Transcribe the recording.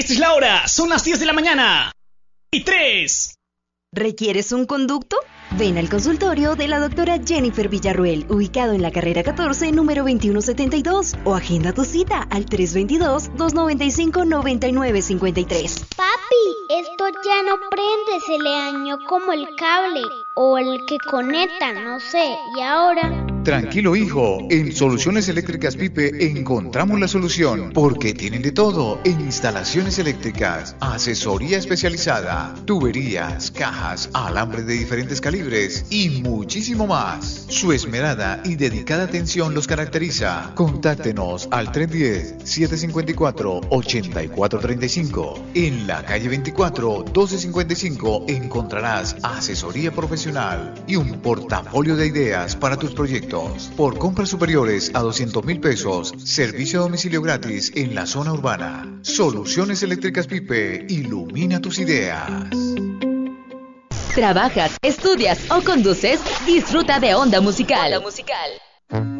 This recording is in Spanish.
Esta es la hora, son las 10 de la mañana. Y 3. ¿Requieres un conducto? Ven al consultorio de la doctora Jennifer Villarruel, ubicado en la carrera 14, número 2172, o agenda tu cita al 322-295-9953. Papi, esto ya no prende, se le dañó como el cable o el que conecta, no sé, ¿y ahora? Tranquilo, hijo, en Soluciones Eléctricas Pipe encontramos la solución, porque tienen de todo en instalaciones eléctricas, asesoría especializada, tuberías, cajas, alambre de diferentes calibres y muchísimo más. Su esmerada y dedicada atención los caracteriza. Contáctenos al 310-754-8435. En la calle 24, 1255 encontrarás asesoría profesional y un portafolio de ideas para tus proyectos. Por compras superiores a 200,000 pesos, servicio a domicilio gratis en la zona urbana. Soluciones Eléctricas Pipe, ilumina tus ideas. Trabajas, estudias o conduces, disfruta de Onda Musical.